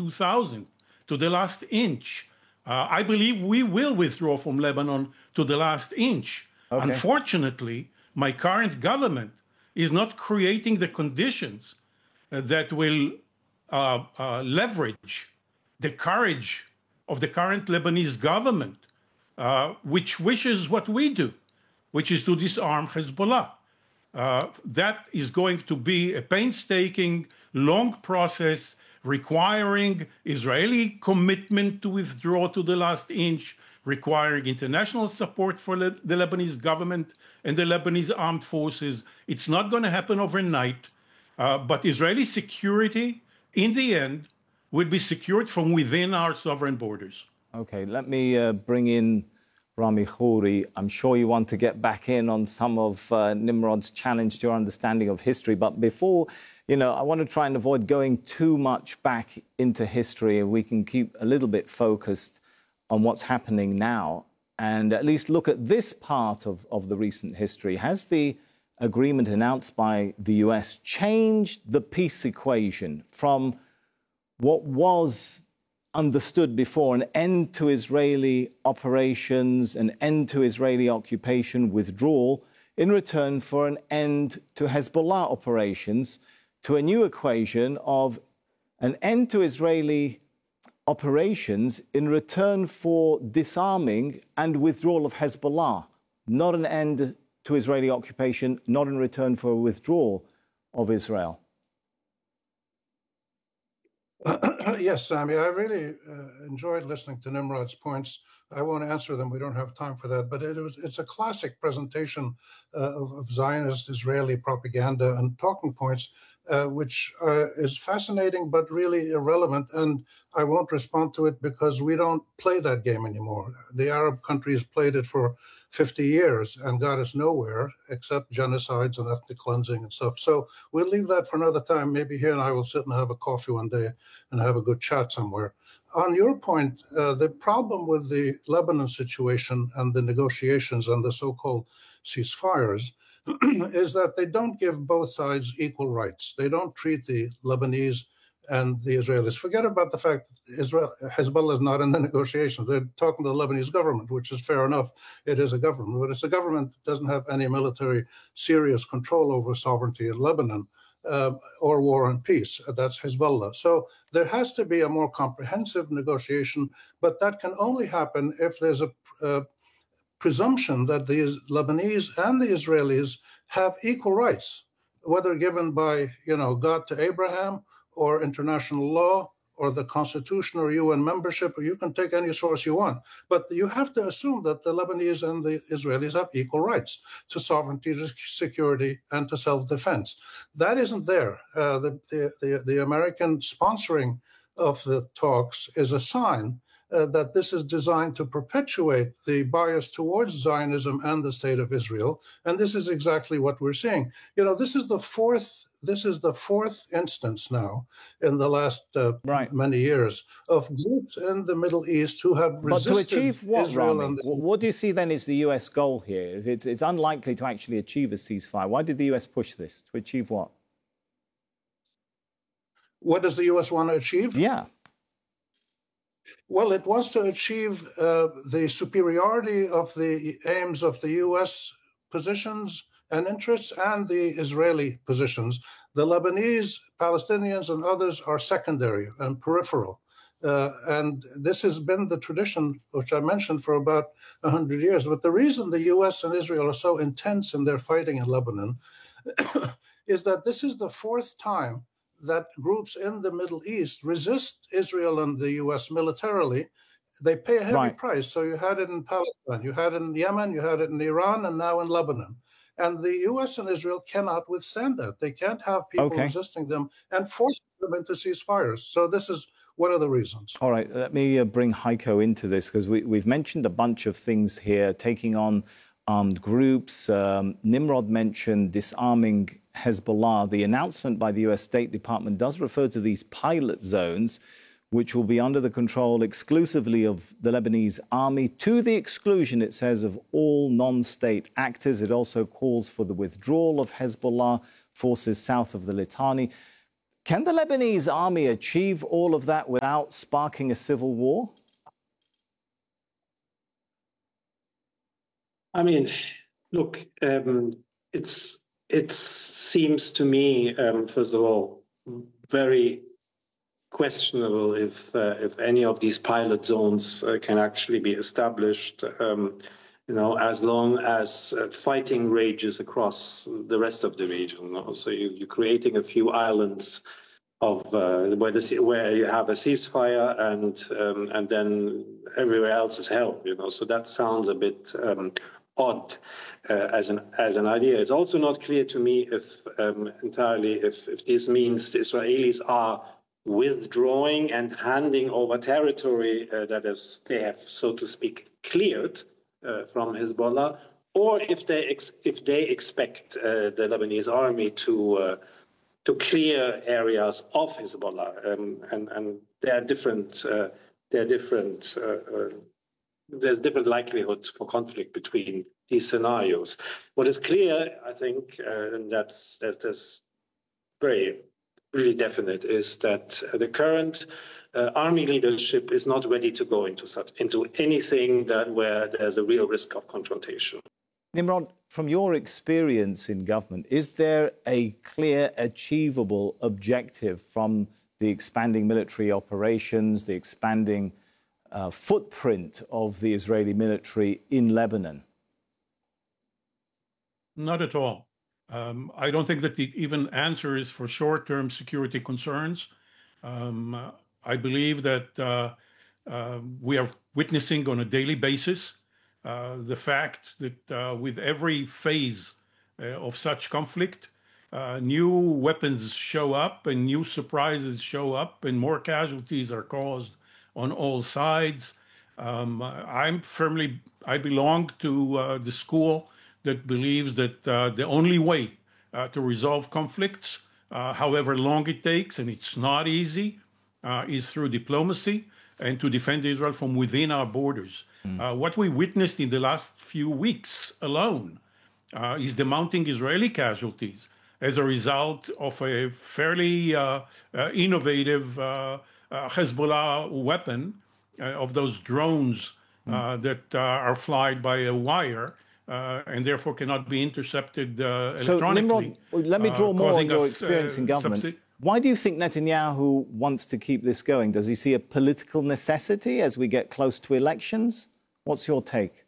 2000 to the last inch. I believe we will withdraw from Lebanon to the last inch. Okay. Unfortunately, my current government is not creating the conditions that will leverage the courage of the current Lebanese government, which wishes what we do, which is to disarm Hezbollah. That is going to be a painstaking, long process requiring Israeli commitment to withdraw to the last inch, requiring international support for the Lebanese government and the Lebanese armed forces. It's not going to happen overnight, but Israeli security, in the end, will be secured from within our sovereign borders. Okay, let me bring in Rami Khouri. I'm sure you want to get back in on some of Nimrod's challenge to your understanding of history. But before, I want to try and avoid going too much back into history, and we can keep a little bit focused on what's happening now and at least look at this part of the recent history. Has the agreement announced by the US changed the peace equation from what was understood before, an end to Israeli operations, an end to Israeli occupation, withdrawal, in return for an end to Hezbollah operations, to a new equation of an end to Israeli operations in return for disarming and withdrawal of Hezbollah, not an end to Israeli occupation, not in return for a withdrawal of Israel? Yes, Sami, I really enjoyed listening to Nimrod's points. I won't answer them. We don't have time for that. But it's a classic presentation of Zionist Israeli propaganda and talking points, which is fascinating but really irrelevant. And I won't respond to it because we don't play that game anymore. The Arab countries played it for 50 years and got us nowhere except genocides and ethnic cleansing and stuff. So we'll leave that for another time. Maybe he and I will sit and have a coffee one day and have a good chat somewhere. On your point, the problem with the Lebanon situation and the negotiations and the so-called ceasefires is that they don't give both sides equal rights. They don't treat the Lebanese and the Israelis. Forget about the fact that Hezbollah is not in the negotiations. They're talking to the Lebanese government, which is fair enough. It is a government, but it's a government that doesn't have any military serious control over sovereignty in Lebanon or war and peace. That's Hezbollah. So there has to be a more comprehensive negotiation, but that can only happen if there's a presumption that the Lebanese and the Israelis have equal rights, whether given by, God to Abraham or international law or the Constitution or UN membership, or you can take any source you want. But you have to assume that the Lebanese and the Israelis have equal rights to sovereignty, to security, and to self-defense. That isn't there. The American sponsoring of the talks is a sign that this is designed to perpetuate the bias towards Zionism and the State of Israel, and this is exactly what we're seeing. This is the fourth instance now in the last many years of groups in the Middle East who have resisted. But to achieve what, Israel Rami? What do you see then is the US goal here? If it's unlikely to actually achieve a ceasefire, why did the US push this? To achieve what? What does the US want to achieve? Yeah. Well, it wants to achieve the superiority of the aims of the U.S. positions and interests and the Israeli positions. The Lebanese, Palestinians, and others are secondary and peripheral. And this has been the tradition, which I mentioned, for about 100 years. But the reason the U.S. and Israel are so intense in their fighting in Lebanon is that this is the fourth time that groups in the Middle East resist Israel and the U.S. militarily. They pay a heavy price. So you had it in Palestine, you had it in Yemen, you had it in Iran, and now in Lebanon. And the U.S. and Israel cannot withstand that. They can't have people resisting them and forcing them into ceasefires. So this is one of the reasons. All right, let me bring Heiko into this, because we've mentioned a bunch of things here, taking on armed groups. Nimrod mentioned disarming Hezbollah. The announcement by the US State Department does refer to these pilot zones, which will be under the control exclusively of the Lebanese army, to the exclusion, it says, of all non-state actors. It also calls for the withdrawal of Hezbollah forces south of the Litani. Can the Lebanese army achieve all of that without sparking a civil war? I mean, look, it seems to me, first of all, very questionable if any of these pilot zones can actually be established. As long as fighting rages across the rest of the region. So you're creating a few islands of where you have a ceasefire and then everywhere else is hell. So that sounds a bit odd as an idea. It's also not clear to me if this means the Israelis are withdrawing and handing over territory they have, so to speak, cleared from Hezbollah, or if they expect the Lebanese army to clear areas of Hezbollah, and there are different. There's different likelihoods for conflict between these scenarios. What is clear, I think, and that's very really definite, is that the current army leadership is not ready to go into anything where there's a real risk of confrontation. Nimrod, from your experience in government, is there a clear, achievable objective from the expanding military operations, the expanding footprint of the Israeli military in Lebanon? Not at all. I don't think that it even answers for short-term security concerns. I believe that we are witnessing on a daily basis the fact that with every phase of such conflict, new weapons show up and new surprises show up and more casualties are caused on all sides. I belong to the school that believes that the only way to resolve conflicts, however long it takes, and it's not easy, is through diplomacy and to defend Israel from within our borders. What we witnessed in the last few weeks alone is the mounting Israeli casualties as a result of a fairly innovative Hezbollah weapon of those drones that are flied by a wire and therefore cannot be intercepted electronically. So, Nimrod, let me draw more on your experience in government. Why do you think Netanyahu wants to keep this going? Does he see a political necessity as we get close to elections? What's your take?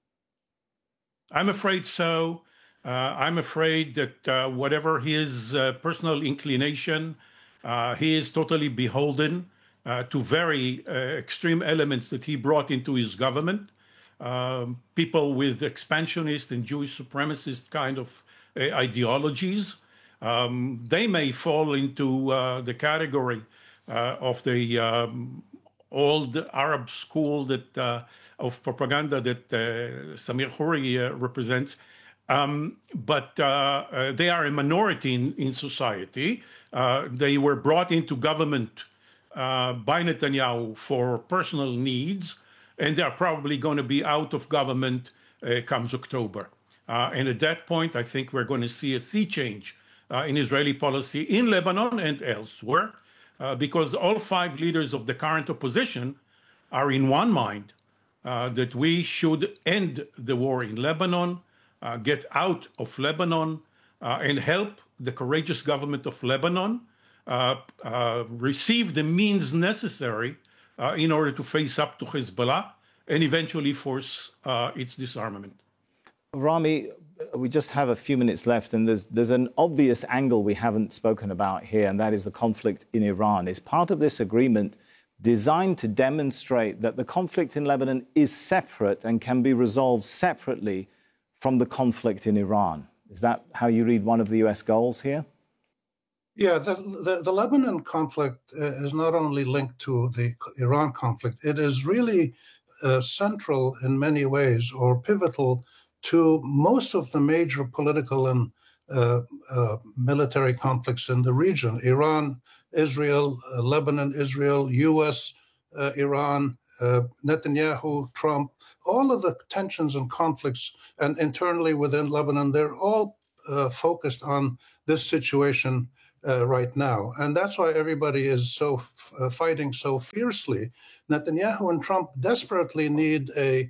I'm afraid so. I'm afraid that whatever his personal inclination, he is totally beholden to very extreme elements that he brought into his government. People with expansionist and Jewish supremacist kind of ideologies. They may fall into the category of the old Arab school of propaganda that Samir Khoury represents. But they are a minority in society. They were brought into government by Netanyahu for personal needs, and they are probably going to be out of government comes October. And at that point, I think we're going to see a sea change in Israeli policy in Lebanon and elsewhere, because all five leaders of the current opposition are in one mind that we should end the war in Lebanon, get out of Lebanon, and help the courageous government of Lebanon receive the means necessary in order to face up to Hezbollah and eventually force its disarmament. Rami, we just have a few minutes left, and there's an obvious angle we haven't spoken about here, and that is the conflict in Iran. Is part of this agreement designed to demonstrate that the conflict in Lebanon is separate and can be resolved separately from the conflict in Iran? Is that how you read one of the US goals here? Yeah, the Lebanon conflict is not only linked to the Iran conflict, it is really central in many ways, or pivotal to most of the major political and military conflicts in the region. Iran, Israel, Lebanon, Israel, US, Iran, Netanyahu, Trump, all of the tensions and conflicts, and internally within Lebanon, they're all focused on this situation right now. And that's why everybody is so fighting so fiercely. Netanyahu and Trump desperately need a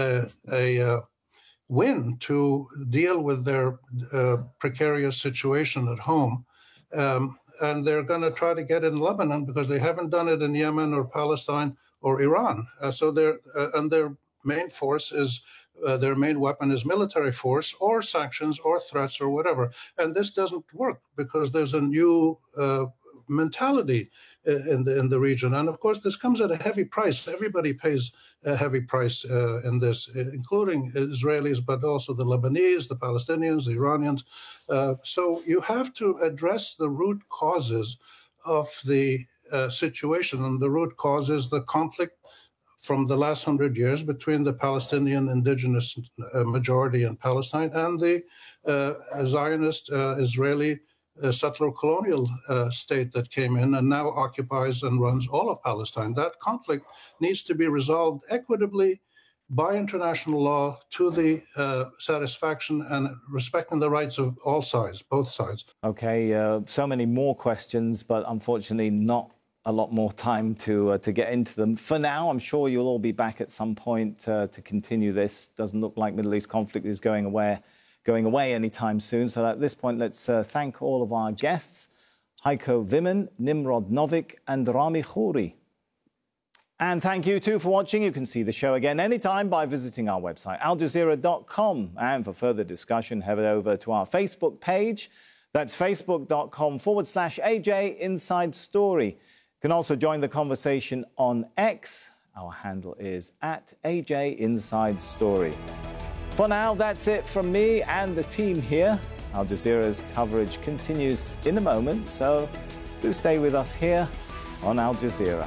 win to deal with their precarious situation at home. And they're going to try to get it in Lebanon because they haven't done it in Yemen or Palestine or Iran. So their main force is their main weapon is military force or sanctions or threats or whatever. And this doesn't work because there's a new mentality in the region. And of course, this comes at a heavy price. Everybody pays a heavy price in this, including Israelis, but also the Lebanese, the Palestinians, the Iranians. So you have to address the root causes of the situation. And the root cause is the conflict from the last 100 years between the Palestinian indigenous majority in Palestine and the Zionist Israeli settler colonial state that came in and now occupies and runs all of Palestine. That conflict needs to be resolved equitably by international law to the satisfaction and respecting the rights of all sides, both sides. Okay, so many more questions, but unfortunately not a lot more time to get into them. For now, I'm sure you'll all be back at some point to continue this. Doesn't look like Middle East conflict is going away anytime soon. So at this point, let's thank all of our guests, Heiko Wimmen, Nimrod Novick and Rami Khouri. And thank you too for watching. You can see the show again anytime by visiting our website, aljazeera.com. And for further discussion, head over to our Facebook page. That's facebook.com/AJ Inside Story. You can also join the conversation on X. Our handle is @AJ Inside Story. For now, that's it from me and the team here. Al Jazeera's coverage continues in a moment, so do stay with us here on Al Jazeera.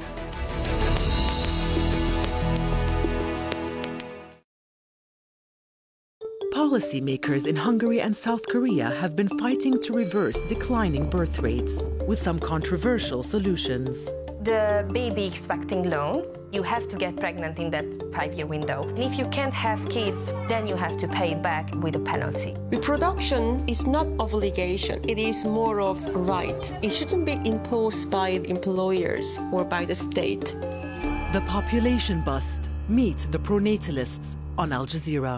Policymakers in Hungary and South Korea have been fighting to reverse declining birth rates with some controversial solutions. The baby expecting loan, you have to get pregnant in that 5-year window. And if you can't have kids, then you have to pay it back with a penalty. Reproduction is not obligation, it is more of a right. It shouldn't be imposed by employers or by the state. The Population Bust. Meet the pronatalists on Al Jazeera.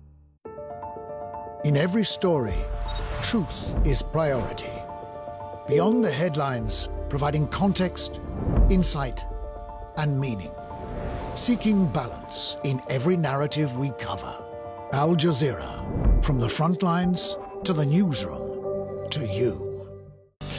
In every story, truth is priority. Beyond the headlines, providing context, insight, and meaning. Seeking balance in every narrative we cover. Al Jazeera, from the front lines to the newsroom to you.